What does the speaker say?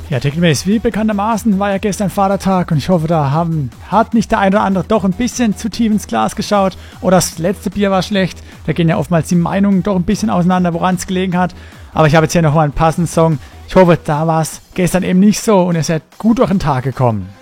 Ja, Technomace, wie bekanntermaßen war ja gestern Vatertag und ich hoffe, da hat nicht der eine oder andere doch ein bisschen zu tief ins Glas geschaut oder das letzte Bier war schlecht. Da gehen ja oftmals die Meinungen doch ein bisschen auseinander, woran es gelegen hat. Aber ich habe jetzt hier nochmal einen passenden Song. Ich hoffe, da war es gestern eben nicht so und ihr seid gut durch den Tag gekommen.